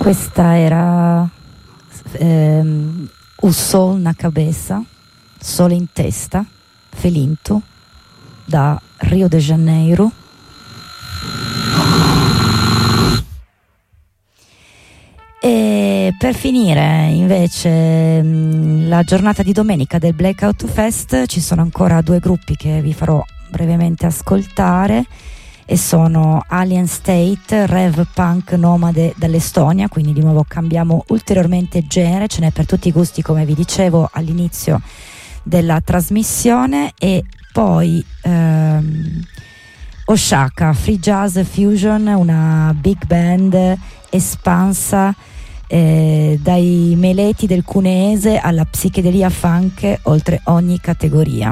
Questa era O Sol na Cabeça, Sole in testa, Felinto, da Rio de Janeiro. E per finire invece la giornata di domenica del Blackout Fest ci sono ancora due gruppi che vi farò brevemente ascoltare e sono Alien State, Rev Punk Nomade dall'Estonia, quindi di nuovo cambiamo ulteriormente genere, ce n'è per tutti i gusti come vi dicevo all'inizio della trasmissione, e poi Oshaka, Free Jazz Fusion, una big band espansa dai meleti del cuneese alla psichedelia funk oltre ogni categoria.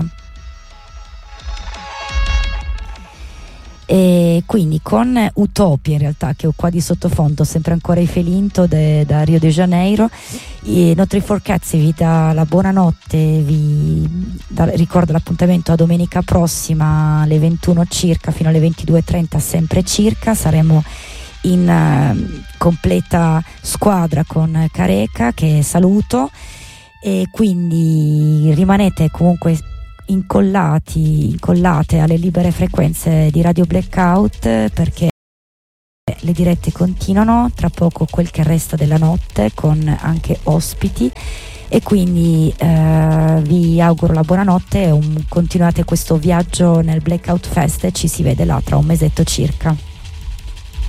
E quindi con Utopia, in realtà, che ho qua di sottofondo, sempre ancora i Felinto da Rio de Janeiro, Notri for Cats vi dà la buonanotte, ricordo l'appuntamento a domenica prossima alle 21 circa fino alle 22:30 sempre circa. Saremo in completa squadra con Careca, che saluto, e quindi rimanete comunque incollate alle libere frequenze di Radio Blackout, perché le dirette continuano, tra poco quel che resta della notte con anche ospiti, e quindi vi auguro la buonanotte e continuate questo viaggio nel Blackout Fest e ci si vede là tra un mesetto circa.